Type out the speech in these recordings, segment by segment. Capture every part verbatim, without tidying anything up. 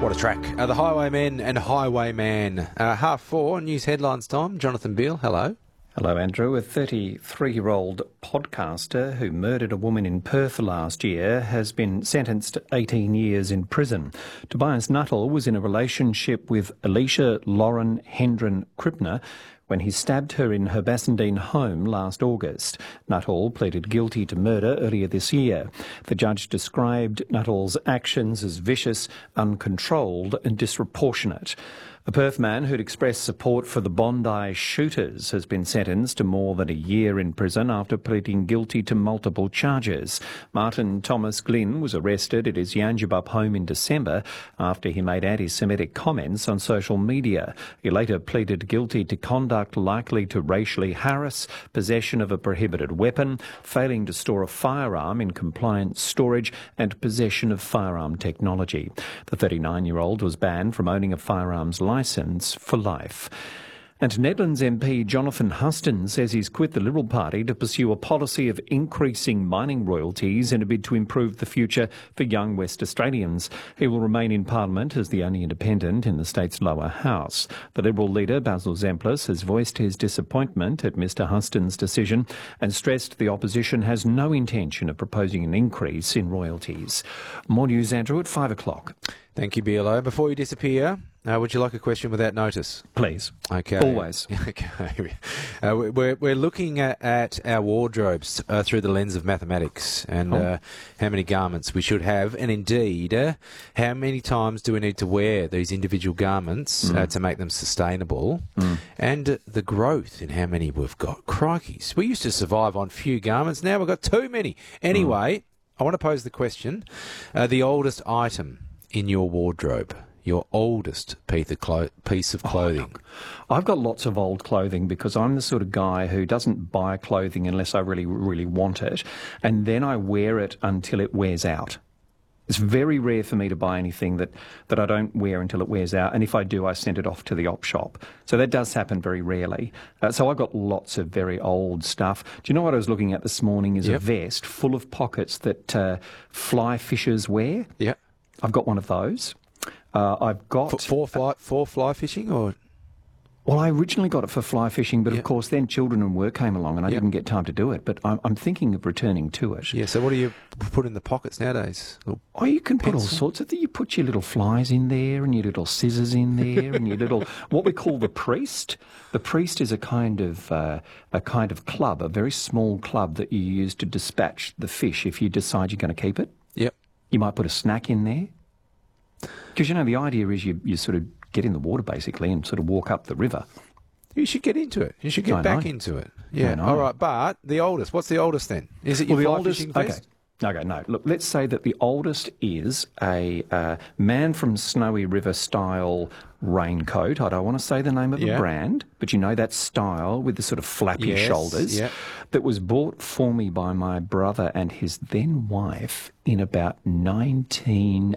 What a track. Uh, the Highwaymen and Highwayman. Uh, half four, news headlines time. Jonathan Beale, hello. Hello, Andrew. A thirty-three-year-old podcaster who murdered a woman in Perth last year has been sentenced to eighteen years in prison. Tobias Nuttall was in a relationship with Alicia Lauren Hendren Krippner when he stabbed her in her Bassendean home last August. Nuttall pleaded guilty to murder earlier this year. The judge described Nuttall's actions as vicious, uncontrolled and disproportionate. A Perth man who'd expressed support for the Bondi shooters has been sentenced to more than a year in prison after pleading guilty to multiple charges. Martin Thomas Glynn was arrested at his Yangebup home in December after he made anti-Semitic comments on social media. He later pleaded guilty to conduct likely to racially harass, possession of a prohibited weapon, failing to store a firearm in compliant storage and possession of firearm technology. The thirty-nine-year-old was banned from owning a firearms license licence for life. And Nedlands M P Jonathan Huston says he's quit the Liberal Party to pursue a policy of increasing mining royalties in a bid to improve the future for young West Australians. He will remain in Parliament as the only independent in the state's lower house. The Liberal leader, Basil Zemplis, has voiced his disappointment at Mr Huston's decision and stressed the opposition has no intention of proposing an increase in royalties. More news, Andrew, at five o'clock. Thank you, B L O. Before you disappear, uh, would you like a question without notice? Please. Okay. Always. Okay. Uh, we're, we're looking at, at our wardrobes uh, through the lens of mathematics and oh. uh, how many garments we should have, and indeed, uh, how many times do we need to wear these individual garments mm. uh, to make them sustainable, mm. and the growth in how many we've got. Crikeys. We used to survive on few garments. Now we've got too many. Anyway, mm. I want to pose the question. Uh, the oldest item in your wardrobe, your oldest piece of, clo- piece of clothing. Oh, look, I've got lots of old clothing because I'm the sort of guy who doesn't buy clothing unless I really, really want it, and then I wear it until it wears out. It's very rare for me to buy anything that, that I don't wear until it wears out, and if I do, I send it off to the op shop. So that does happen very rarely. Uh, so I've got lots of very old stuff. Do you know what I was looking at this morning is yep. a vest full of pockets that uh, fly fishers wear? Yeah. I've got one of those. Uh, I've got... For, for, fly, for fly fishing or...? Well, I originally got it for fly fishing, but yep. of course then children and work came along and I yep. didn't get time to do it. But I'm, I'm thinking of returning to it. Yeah, so what do you put in the pockets nowadays? Oh, you can put all sorts of things. You put your little flies in there and your little scissors in there and your little... what we call the priest. The priest is a kind of uh, a kind of club, a very small club that you use to dispatch the fish if you decide you're going to keep it. Yep. You might put a snack in there. Because, you know, the idea is you, you sort of get in the water, basically, and sort of walk up the river. You should get into it. You should get I back know. into it. Yeah, all right. But the oldest, what's the oldest then? Is it your well, the fly oldest, fishing vest? Okay. Okay, no. Look, let's say that the oldest is a uh, Man from Snowy River style raincoat. I don't want to say the name of yeah. the brand, but you know that style with the sort of flappy yes, shoulders yeah. that was bought for me by my brother and his then wife in about nineteen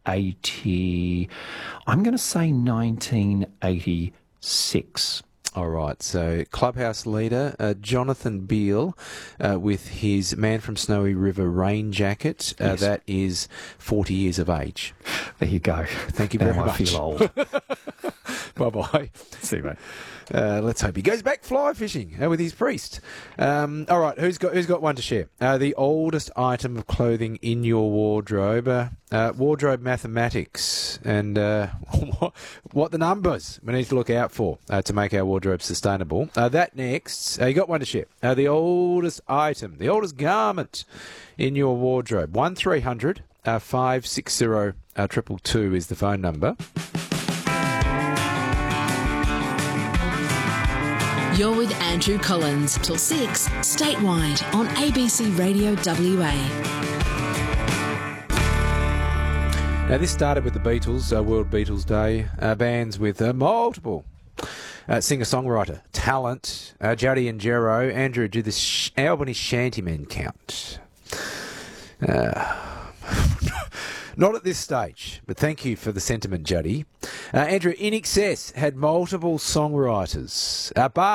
eighty, I'm going to say nineteen eighty-six. All right, so Clubhouse leader uh, Jonathan Beale uh, with his Man from Snowy River rain jacket. Uh, yes. That is forty years of age. There you go. Thank you now very I much. I feel old. Bye-bye. See you, mate. Uh, let's hope he goes back fly fishing uh, with his priest. Um, all right, who's got who's got one to share? Uh, the oldest item of clothing in your wardrobe, uh, uh, wardrobe mathematics, and uh, what the numbers we need to look out for uh, to make our wardrobe sustainable. Uh, that next, uh, you got one to share. Uh, the oldest item, the oldest garment in your wardrobe. One three hundred uh, five six zero uh, triple two is the phone number. You're with Andrew Collins till six, statewide on A B C Radio W A. Now, this started with the Beatles, uh, World Beatles Day, uh, bands with uh, multiple uh, singer-songwriter talent. Uh, Juddy and Jero. Andrew, do the sh- Albany Shantymen count? Uh, not at this stage, but thank you for the sentiment, Juddy. Uh, Andrew, In Excess had multiple songwriters. Uh, Bar